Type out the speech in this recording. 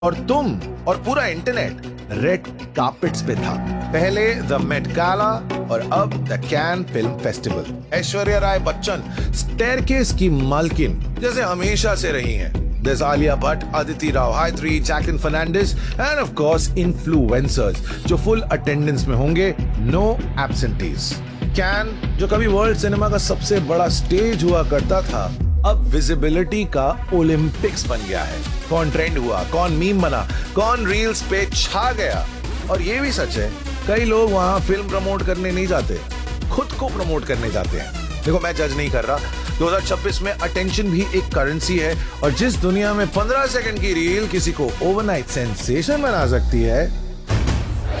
और तुम और पूरा इंटरनेट रेड कार्पेट्स पे था। पहले द मेट गाला और अब the can film festival. Aishwarya Rai Bachchan staircase की मालकिन जैसे हमेशा से रही हैं। There's Alia Bhatt, Aditi Rao Hydari, Jacqueline Fernandez and of course influencers जो फुल अटेंडेंस में होंगे, no absentees। कैन जो कभी वर्ल्ड सिनेमा का सबसे बड़ा स्टेज हुआ करता था, अब विजिबिलिटी का ओलंपिक्स बन गया है। कौन ट्रेंड हुआ, कौन मीम बना, कौन रील्स पे छा गया। और ये भी सच है, कई लोग वहां फिल्म प्रमोट करने नहीं जाते, खुद को प्रमोट करने जाते हैं। देखो, मैं जज नहीं कर रहा, 2026 में अटेंशन भी एक करेंसी है और जिस दुनिया में 15 सेकंड की रील किसी को ओवरनाइट सेंसेशन बना सकती है,